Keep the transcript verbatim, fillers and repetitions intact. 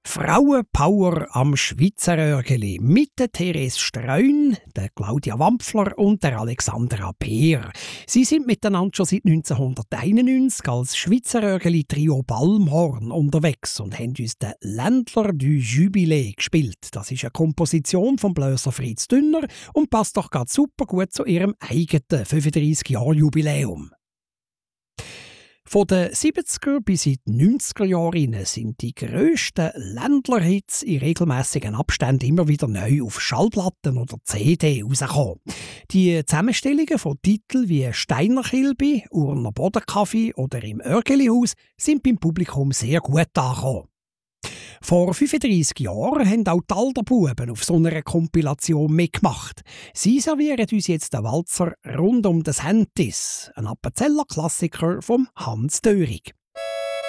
Frauenpower am Schweizer Örgeli mit der Therese Streun, der Claudia Wampfler und der Alexandra Peer. Sie sind miteinander schon seit neunzehnhunderteinundneunzig als Schweizer Örgeli-Trio Balmhorn unterwegs und haben uns den «Ländler du Jubilé» gespielt. Das ist eine Komposition vom Blöser Fritz Dünner und passt doch gerade super gut zu ihrem eigenen fünfunddreissig-Jahr-Jubiläum. Von den siebziger bis in die neunziger Jahre sind die grössten Ländler-Hits in regelmässigen Abständen immer wieder neu auf Schallplatten oder C D rausgekommen. Die Zusammenstellungen von Titeln wie «Steiner Kilbi», «Urner Bodenkaffee» oder «Im Örgelihaus» sind beim Publikum sehr gut angekommen. Vor fünfunddreissig Jahren haben auch die Alderbuben auf so einer Kompilation mitgemacht. Sie servieren uns jetzt den Walzer «Rund um das Hentis», ein Appenzeller Klassiker von Hans Dörig.